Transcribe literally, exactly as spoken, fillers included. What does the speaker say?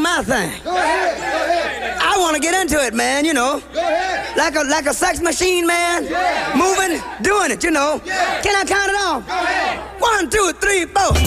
my thing. Go ahead, go ahead. I want to get into it, man, you know. Go ahead. Like a like a sex machine, man. Yeah. Moving, doing it, you know. Yeah. Can I count it off? Go ahead. One, two, three, four.